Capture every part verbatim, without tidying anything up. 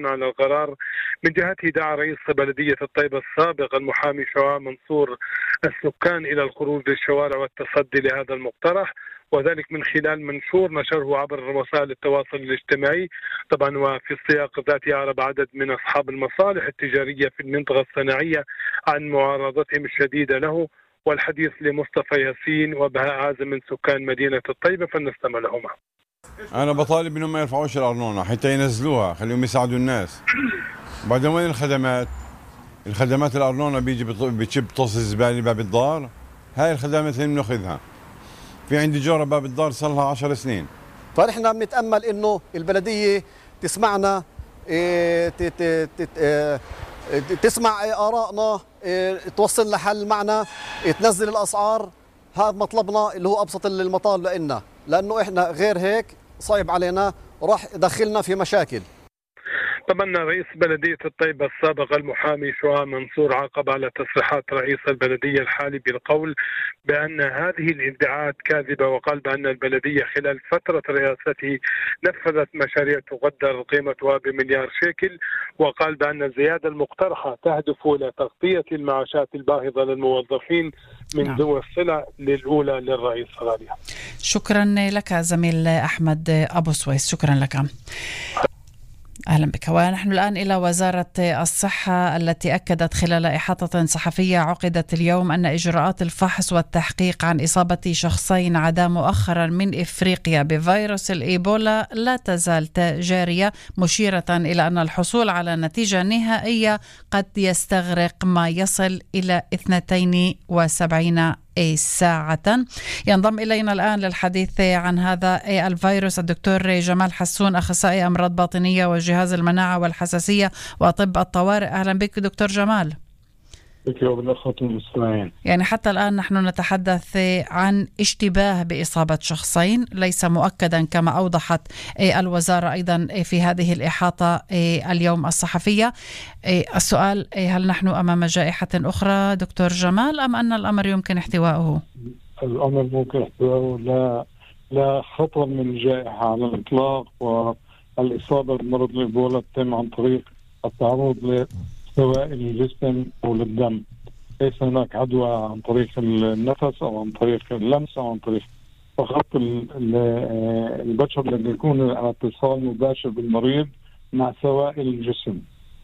على القرار. من جهته دعا رئيس بلدية الطيبة السابق المحامي شواء منصور السكان إلى الخروج للشوارع والتصدي لهذا المقترح، وذلك من خلال منشور نشره عبر وسائل التواصل الاجتماعي. طبعا وفي السياق ذاته أعرب عدد من أصحاب المصالح التجارية في المنطقة الصناعية عن معارضتهم الشديدة له. والحديث لمصطفى ياسين وبهاء عازم من سكان مدينة الطيبة، فلنستمع لهما. أنا بطالب إنهم ما يرفعوش الأرنونة حتى ينزلوها، خليهم يساعدوا الناس. بعدين وين الخدمات؟ الخدمات الأرنونة بيجي بتشب طص الزبالة باب الدار، هاي الخدمات اللي بناخذها. في عندي جارة باب الدار صار لها عشر سنين. فنحن بنتأمل إنه البلدية تسمعنا، إيه إيه تسمع آرائنا، إيه توصل لحل معنا، إيه تنزل الأسعار. هذا مطلبنا اللي هو أبسط المطالب لنا، لأنه إحنا غير هيك صعب علينا، راح يدخلنا في مشاكل. طبعا رئيس بلدية الطيبة السابق المحامي شواء منصور عاقب على تصريحات رئيس البلدية الحالي بالقول بأن هذه الادعاءات كاذبة، وقال بأن البلدية خلال فترة رئاسته نفذت مشاريع تقدر قيمتها بمليار شيكل، وقال بأن الزيادة المقترحة تهدف إلى تغطية المعاشات الباهظة للموظفين من نعم. ذوي الصلة للأولى للرئيس غالية. شكرا لك زميل أحمد أبو سويس، شكرا لك. أهلا بك. ونحن الآن إلى وزارة الصحة التي أكدت خلال إحاطة صحفية عقدت اليوم أن إجراءات الفحص والتحقيق عن إصابة شخصين عدا مؤخرا من إفريقيا بفيروس الإيبولا لا تزال جارية، مشيرة إلى أن الحصول على نتيجة نهائية قد يستغرق ما يصل إلى اثنتين وسبعين ساعة. ينضم إلينا الآن للحديث عن هذا الفيروس الدكتور جمال حسون، أخصائي أمراض باطنية وجهاز المناعة والحساسية وطب الطوارئ. أهلا بك دكتور جمال. يعني حتى الآن نحن نتحدث عن اشتباه بإصابة شخصين، ليس مؤكدا كما أوضحت الوزارة أيضا في هذه الإحاطة اليوم الصحفية. السؤال: هل نحن أمام جائحة أخرى دكتور جمال أم أن الأمر يمكن احتوائه؟ الأمر ممكن احتوائه، لا لا خطر من الجائحة على الإطلاق. والإصابة بمرض الإيبولا تتم عن طريق التعرض سوائل الجسم أو للدم، ليس هناك عدوى عن طريق النفس أو عن طريق اللمس أو عن طريق فقط البشر الذي يكون على اتصال مباشر بالمريض مع سوائل الجسم،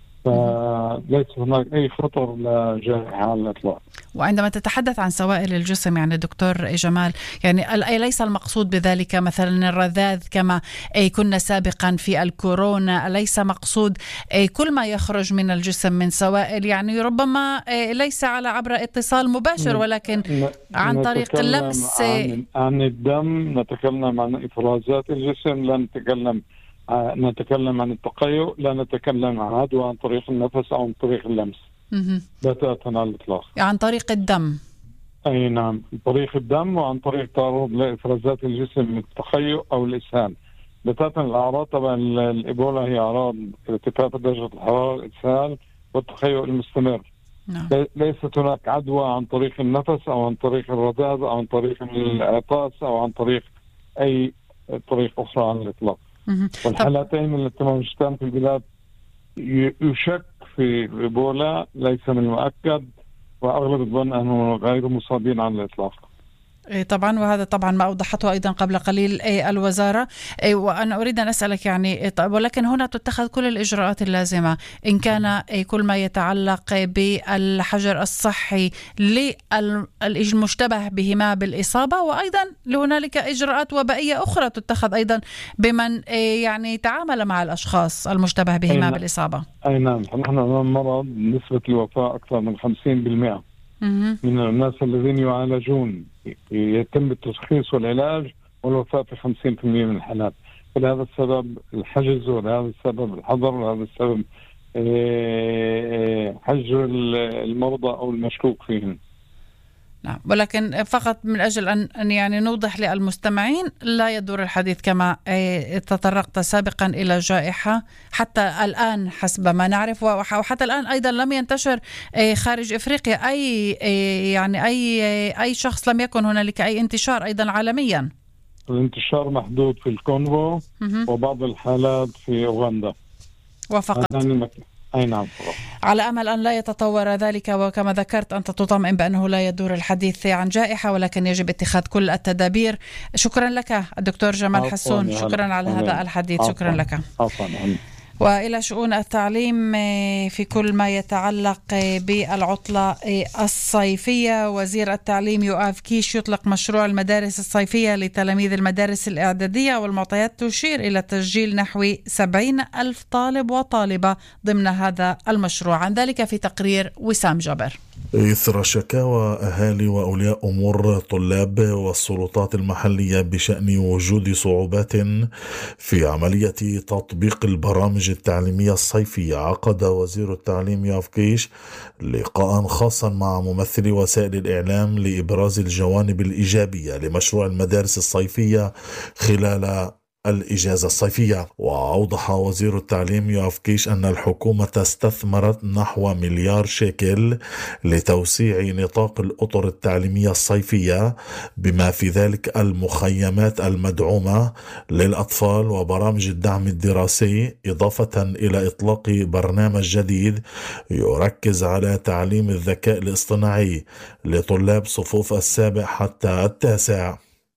فليس هناك أي خطر لجائحة على الإطلاق. وعندما تتحدث عن سوائل الجسم يعني دكتور جمال، يعني ليس المقصود بذلك مثلا الرذاذ كما كنا سابقا في الكورونا، ليس مقصود كل ما يخرج من الجسم من سوائل، يعني ربما ليس على عبر اتصال مباشر ولكن عن طريق اللمس. عن, عن الدم نتكلم، عن إفرازات الجسم لا نتكلم نتكلم عن التقيؤ، لا نتكلم عن عدوى عن طريق النفس أو عن طريق اللمس بتاتا على الإطلاق. عن طريق الدم. أي نعم، عن طريق الدم وعن طريق تعرض لإفرازات الجسم من التقيؤ أو الإسهال. بتاتا الأعراض طبعا الإيبولا هي أعراض ارتفاع درجة الحرارة، الإسهال والتقيؤ المستمر. نعم. ليست هناك عدوى عن طريق النفس أو عن طريق الرذاذ أو عن طريق العطاس أو عن طريق أي طريق أخرى على الإطلاق. والحالتين التي موجودتان في البلاد يشك في إيبولا، ليس من المؤكد، وأغلب الظن أنه غير مصابين على الإطلاق. طبعا، وهذا طبعا ما أوضحته أيضا قبل قليل الوزارة. وأنا أريد أن أسألك يعني طيب، ولكن هنا تتخذ كل الإجراءات اللازمة إن كان كل ما يتعلق بالحجر الصحي للمشتبه بهما بالإصابة، وأيضا هنالك إجراءات وبائية أخرى تتخذ أيضا بمن يعني تعامل مع الأشخاص المشتبه بهما بالإصابة. أي نعم، نحن أمام مرض نسبة الوفاة أكثر من خمسين بالمئة من الناس الذين يعالجون، يتم التشخيص والعلاج والوفاة في خمسين بالمئة من الحالات. ولهذا السبب الحجز، ولهذا السبب الحظر، ولهذا السبب حجر المرضى أو المشكوك فيهم. نعم، ولكن فقط من أجل أن يعني نوضح للمستمعين، لا يدور الحديث كما تطرقت سابقا إلى جائحة حتى الآن حسب ما نعرف، وحتى الآن أيضا لم ينتشر خارج إفريقيا أي يعني أي أي شخص، لم يكن هنالك أي انتشار أيضا عالميا. الانتشار محدود في الكونغو وبعض الحالات في أوغندا. وفقط. أي نعم. على أمل أن لا يتطور ذلك، وكما ذكرت أنت تطمئن بأنه لا يدور الحديث عن جائحة، ولكن يجب اتخاذ كل التدابير. شكرا لك الدكتور جمال حسون، شكرا على هذا الحديث. شكرا لك. وإلى شؤون التعليم في كل ما يتعلق بالعطلة الصيفية، وزير التعليم يؤاف كيش يطلق مشروع المدارس الصيفية لتلاميذ المدارس الإعدادية، والمعطيات تشير إلى تسجيل نحو سبعين ألف طالب وطالبة ضمن هذا المشروع. عن ذلك في تقرير وسام جابر. إثر شكاوى أهالي وأولياء أمور طلاب والسلطات المحلية بشأن وجود صعوبات في عملية تطبيق البرامج التعليمية الصيفية، عقد وزير التعليم يؤاف كيش لقاء خاصا مع ممثلي وسائل الإعلام لإبراز الجوانب الإيجابية لمشروع المدارس الصيفية خلال الإجازة الصيفية. وأوضح وزير التعليم يؤاف كيش أن الحكومة استثمرت نحو مليار شيكل لتوسيع نطاق الأطر التعليمية الصيفية، بما في ذلك المخيمات المدعومة للأطفال وبرامج الدعم الدراسي، إضافة إلى إطلاق برنامج جديد يركز على تعليم الذكاء الاصطناعي לטולב صفوف السابع حتى التاسع.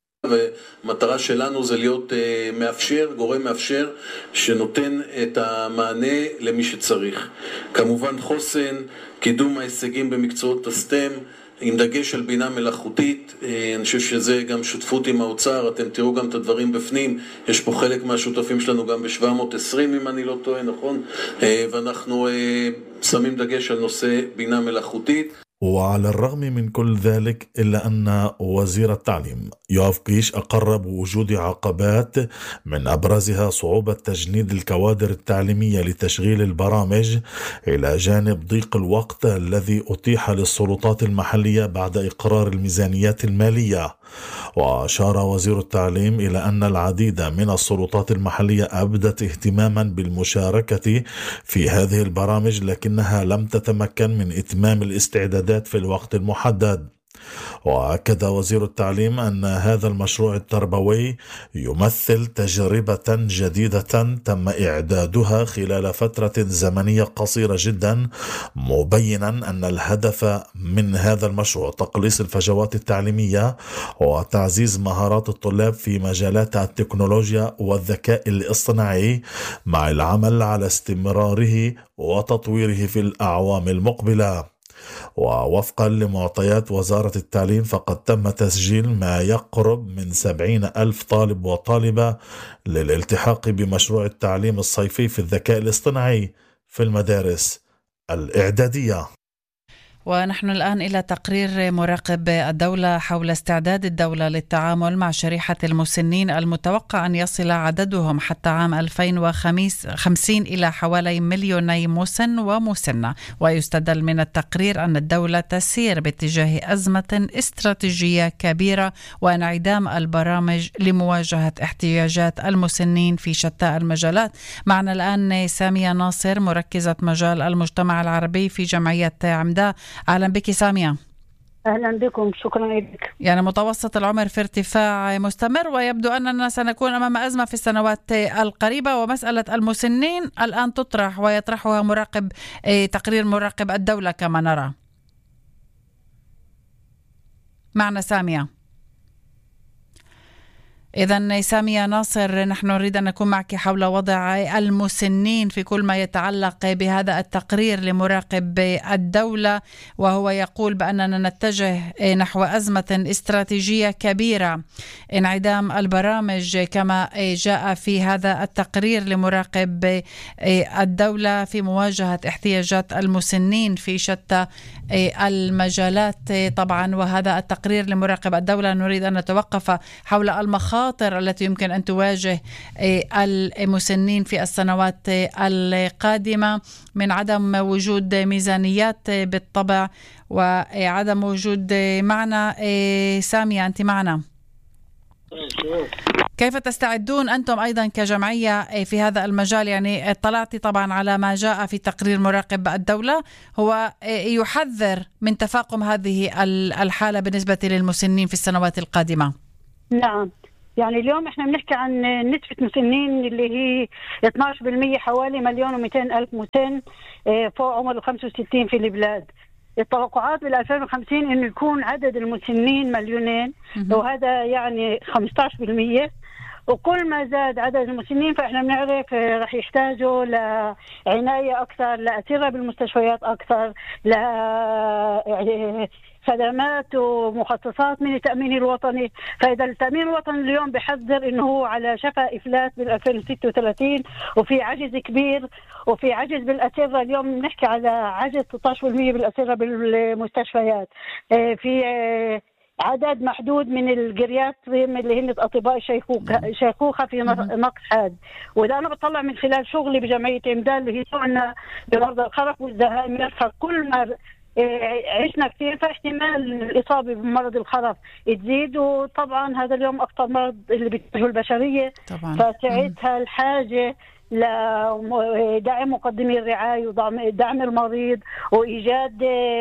המטרה שלנו זה להיות מאפשר, גורם מאפשר שנותן את המענה למי שצריך. כמובן חוסן, קידום ההישגים במקצועות הסטם, עם דגש על בינה מלאכותית. אני חושב שזה גם שותפות עם האוצר, אתם תראו גם את הדברים בפנים, יש פה חלק מהשותפים שלנו גם ב-שבע מאות ועשרים אם אני לא טועה, נכון? ואנחנו שמים דגש על נושא בינה מלאכותית. وعلى الرغم من كل ذلك إلا أن وزير التعليم يؤاف كيش أقر بوجود عقبات، من أبرزها صعوبة تجنيد الكوادر التعليمية لتشغيل البرامج، إلى جانب ضيق الوقت الذي أتيح للسلطات المحلية بعد إقرار الميزانيات المالية. وأشار وزير التعليم إلى أن العديد من السلطات المحلية أبدت اهتماما بالمشاركة في هذه البرامج، لكنها لم تتمكن من إتمام الاستعدادات في الوقت المحدد. وأكد وزير التعليم أن هذا المشروع التربوي يمثل تجربة جديدة تم إعدادها خلال فترة زمنية قصيرة جدا، مبينا أن الهدف من هذا المشروع تقليص الفجوات التعليمية وتعزيز مهارات الطلاب في مجالات التكنولوجيا والذكاء الاصطناعي، مع العمل على استمراره وتطويره في الأعوام المقبلة. ووفقا لمعطيات وزارة التعليم فقد تم تسجيل ما يقرب من سبعين ألف طالب وطالبة للالتحاق بمشروع التعليم الصيفي في الذكاء الاصطناعي في المدارس الإعدادية. ونحن الآن إلى تقرير مراقب الدولة حول استعداد الدولة للتعامل مع شريحة المسنين المتوقع أن يصل عددهم حتى عام ألفين وخمسين إلى حوالي مليوني مسن ومسنة. ويستدل من التقرير أن الدولة تسير باتجاه أزمة استراتيجية كبيرة وانعدام البرامج لمواجهة احتياجات المسنين في شتى المجالات. معنا الآن سامية ناصر، مركزة مجال المجتمع العربي في جمعية عمدة. أهلا بك سامية. أهلا بكم، شكرا لك. يعني متوسط العمر في ارتفاع مستمر، ويبدو أننا سنكون أمام أزمة في السنوات القريبة، ومسألة المسنين الآن تطرح ويطرحها مراقب تقرير مراقب الدولة كما نرى. معنا سامية. إذن سامية ناصر، نحن نريد أن نكون معك حول وضع المسنين في كل ما يتعلق بهذا التقرير لمراقب الدولة، وهو يقول بأننا نتجه نحو أزمة استراتيجية كبيرة، انعدام البرامج كما جاء في هذا التقرير لمراقب الدولة في مواجهة احتياجات المسنين في شتى المجالات طبعا. وهذا التقرير لمراقب الدولة نريد أن نتوقف حول المخاطر التي يمكن أن تواجه المسنين في السنوات القادمة من عدم وجود ميزانيات بالطبع وعدم وجود. معنا سامية، أنت معنا؟ كيف تستعدون أنتم أيضا كجمعية في هذا المجال؟ يعني اطلعتي طبعا على ما جاء في تقرير مراقب الدولة، هو يحذر من تفاقم هذه الحالة بالنسبة للمسنين في السنوات القادمة. نعم، يعني اليوم احنا بنحكي عن نسبة مسنين اللي هي اثني عشر بالمئة، حوالي مليون ومئتين ألف مسن فوق عمر الخمسة وستين في البلاد. التوقعات بال ألفين وخمسين انه يكون عدد المسنين مليونين، وهذا يعني خمسة عشر بالمئة. وكل ما زاد عدد المسنين فإحنا بنعرف رح يحتاجوا لعناية أكثر، لأسرة بالمستشفيات أكثر، لخدمات ومخصصات من التأمين الوطني. فإذا التأمين الوطني اليوم بحذر إنه هو على شفا إفلاس بال ألفين وستة وثلاثين، وفي عجز كبير وفي عجز بالأسرة. اليوم بنحكي على عجز ستة عشر بالمئة بالأسرة بالمستشفيات، في عدد محدود من الجرياتريم اللي هن أطباء الشيخوخة شيخوخة في نقص حاد. وإذا أنا بطلع من خلال شغلي بجمعية إمداد اللي هي شغلنا بمرضى الخرف والزهايمر، فكل ما عشنا كثير فاحتمال الإصابة بمرض الخرف تزيد، وطبعا هذا اليوم أكثر مرض اللي بتواجهه البشرية طبعا. فساعتها الحاجة لدعم مقدمي الرعاية ودعم المريض وإيجاد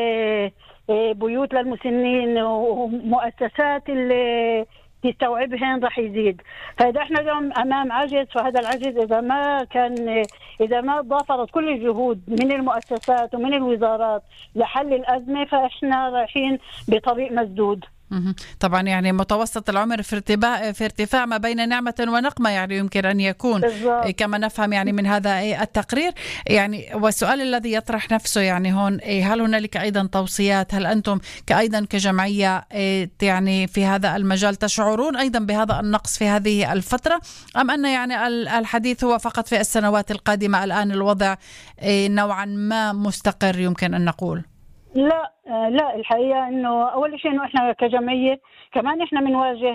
بيوت للمسنين ومؤسسات اللي تستوعبهن راح يزيد. فإذا احنا اليوم أمام عجز، فهذا العجز إذا ما كان إذا ما ضافرت كل الجهود من المؤسسات ومن الوزارات لحل الأزمة، فإحنا رايحين بطريق مسدود. طبعا يعني متوسط العمر في ارتفاع في ارتفاع ما بين نعمة ونقمة، يعني يمكن أن يكون بالزبط. كما نفهم يعني من هذا التقرير. يعني والسؤال الذي يطرح نفسه يعني هون، هل هنالك أيضا توصيات؟ هل أنتم كأيضا كجمعية يعني في هذا المجال تشعرون أيضا بهذا النقص في هذه الفترة، أم أن يعني الحديث هو فقط في السنوات القادمة؟ الآن الوضع نوعا ما مستقر يمكن أن نقول. لا لا الحقيقة إنه أول شيء إنه إحنا كجمعية كمان إحنا بنواجه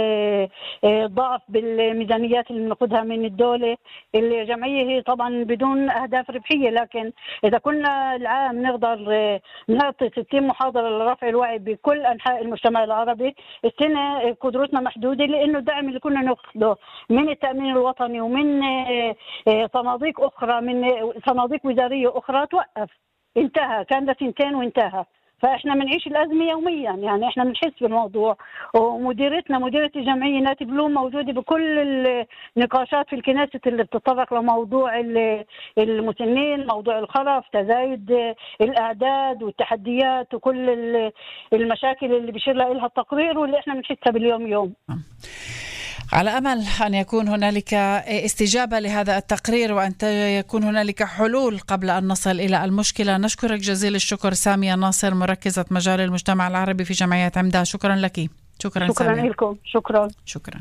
ضعف بالميزانيات اللي بناخذها من الدولة. الجمعية هي طبعا بدون أهداف ربحية، لكن إذا كنا العام نقدر نعطي ستين محاضرة لرفع الوعي بكل أنحاء المجتمع العربي، السنة قدرتنا محدودة، لأنه الدعم اللي كنا ناخذه من التأمين الوطني ومن صناديق أخرى من صناديق وزارية أخرى توقف، انتهى، كان ده سنتين وانتهى. فاحنا بنعيش الازمه يوميا، يعني احنا بنحس بالموضوع. ومديرتنا مديره الجمعيه ناتي بلوم موجوده بكل النقاشات في الكنيسة اللي بتتطرق لموضوع المسنين، موضوع الخرف، تزايد الاعداد والتحديات وكل المشاكل اللي بيشير لها التقرير واللي احنا بنحسها باليوم يوم. على أمل أن يكون هنالك استجابة لهذا التقرير وأن يكون هنالك حلول قبل أن نصل إلى المشكلة. نشكرك جزيل الشكر سامية ناصر، مركزة مجال المجتمع العربي في جمعية عمدة. شكرا لك. شكرا, شكرا سامية. لكم. شكرا شكرا.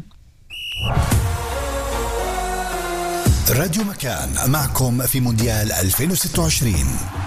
راديو مكان معكم في مونديال ألفين وستة وعشرين.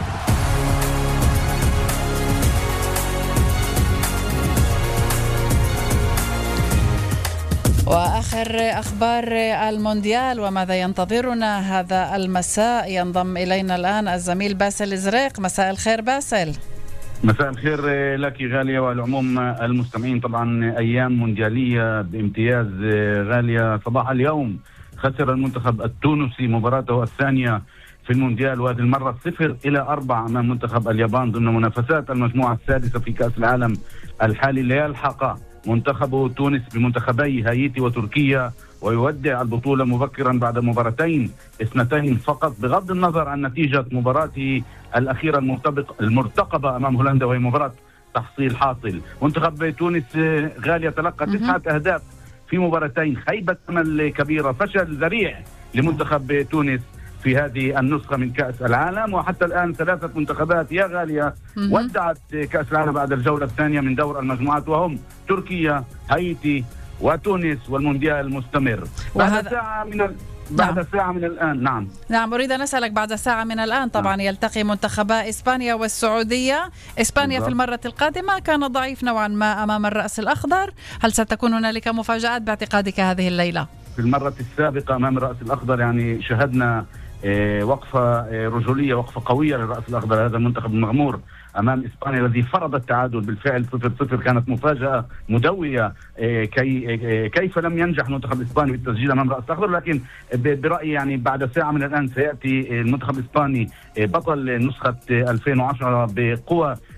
وآخر أخبار المونديال وماذا ينتظرنا هذا المساء، ينضم إلينا الآن الزميل باسل زريق. مساء الخير باسل. مساء الخير لك غالية والعموم المستمعين. طبعا أيام مونديالية بامتياز غالية. صباح اليوم خسر المنتخب التونسي مباراته الثانية في المونديال، وهذه المرة صفر إلى أربعة أمام منتخب اليابان ضمن منافسات المجموعة السادسة في كأس العالم الحالي، ليلحق منتخب تونس بمنتخبي هايتي وتركيا ويودع البطولة مبكرا بعد مباراتين اثنتين فقط، بغض النظر عن نتيجة مباراته الأخيرة المرتقبة أمام هولندا وهي مباراة تحصيل حاصل. منتخب تونس غالية تلقى تسعة أهداف في مباراتين، خيبة أمل كبيرة، فشل ذريع لمنتخب تونس في هذه النسخة من كأس العالم. وحتى الآن ثلاثة منتخبات يا غالية ودعت كأس العالم بعد الجولة الثانية من دور المجموعات، وهم تركيا، هايتي وتونس، والمونديال مستمر بعد ساعة من ال... بعد نعم. ساعة من الآن. نعم نعم أريد أن أسألك بعد ساعة من الآن طبعا نعم. يلتقي منتخبا إسبانيا والسعودية. إسبانيا بالضبط. في المرة القادمة كان ضعيف نوعا ما أمام الرأس الأخضر، هل ستكون هنالك مفاجآت باعتقادك هذه الليلة؟ في المرة السابقة أمام الرأس الأخضر يعني شهدنا وقفة رجولية، وقفة قوية للرأس الأخضر، هذا المنتخب المغمور أمام إسبانيا الذي فرض التعادل بالفعل صفر صفر. كانت مفاجأة مدوية كي كيف لم ينجح المنتخب الإسباني بالتسجيل أمام الرأس الأخضر، لكن برأيي يعني بعد ساعة من الآن سيأتي المنتخب الإسباني بطل نسخة ألفين وعشرة بقوة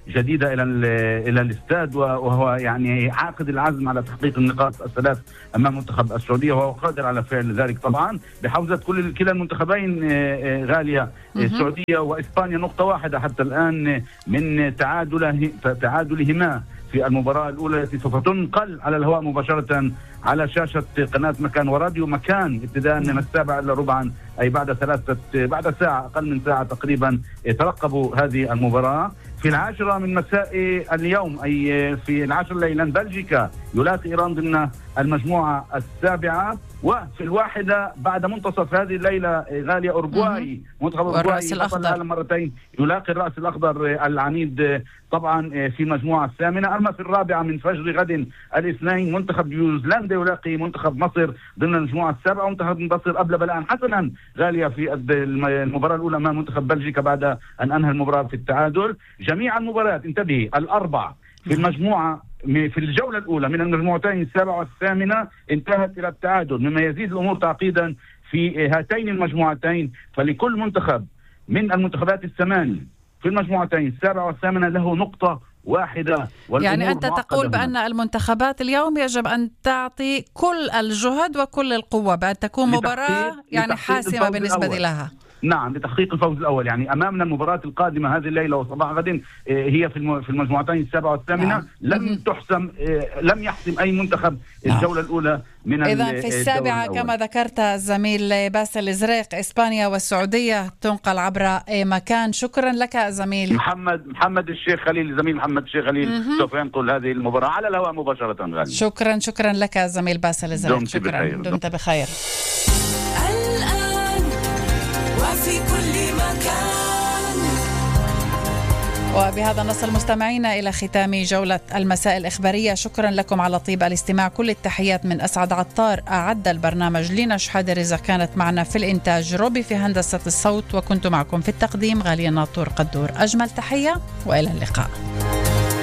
جديدة إلى إلى الاستاد، وهو يعني عاقد العزم على تحقيق النقاط الثلاث أمام منتخب السعودية، وهو قادر على فعل ذلك طبعا بحوزة كل كلا المنتخبين غالية، السعودية وإسبانيا نقطة واحدة حتى الآن من تعادله تعادلهما في المباراة الأولى التي سوف تنقل على الهواء مباشرة على شاشة قناة مكان وراديو مكان ابتداء من السابعة إلى ربعا، أي بعد ثلاثة بعد ساعة أقل من ساعة تقريبا. ترقبوا هذه المباراة. في العاشرة من مساء اليوم أي في العاشر ليلا بلجيكا يلاقي إيران ضمن المجموعة السابعة، وفي الواحدة بعد منتصف هذه الليلة غالية أورجواي منتخب أورجواي بطل العالم مرتين يلاقي الرأس الأخضر العنيد طبعا في المجموعة الثامنة. أما في الرابعة من فجر غد الاثنين منتخب نيوزيلندا يلاقي منتخب مصر ضمن المجموعة السابعة. منتخب مصر أبلى بلاء حسنا غالية في المباراة الأولى مع منتخب بلجيكا بعد أن أنهى المباراة في التعادل. جميع المباريات انتبهي الأربع في المجموعة في الجولة الأولى من المجموعتين السابعة والثامنة انتهت إلى التعادل، مما يزيد الأمور تعقيدا في هاتين المجموعتين. فلكل منتخب من المنتخبات الثمانية في المجموعتين السابعة والثامنة له نقطة واحدة. يعني أنت تقول بأن المنتخبات اليوم يجب أن تعطي كل الجهد وكل القوة بأن تكون مباراة يعني حاسمة بالنسبة الأول. لها. نعم، لتحقيق الفوز الأول. يعني أمامنا المباراة القادمة هذه الليلة وصباح غد هي في في المجموعتين السابعة والثامنة. نعم. لم تحسم لم يحسم أي منتخب نعم. الجولة الأولى من إذن في السابعة كما ذكرت الزميل باسل إزريق إسبانيا والسعودية تنقل عبر مكان. شكرا لك زميل محمد محمد الشيخ خليل. زميل محمد الشيخ خليل سوف ينقل هذه المباراة على الهواء مباشرة. غالي. شكرا شكرا لك زميل باسل إزريق. دمت شكرا بخير. دمت بخير. في كل مكان. وبهذا نصل مستمعينا إلى ختام جولة المساء الإخبارية. شكرا لكم على طيب الاستماع. كل التحيات من أسعد عطار أعد البرنامج. لينا شحادر إذا كانت معنا في الإنتاج، روبي في هندسة الصوت، وكنت معكم في التقديم غالية ناطور قدور. أجمل تحية وإلى اللقاء.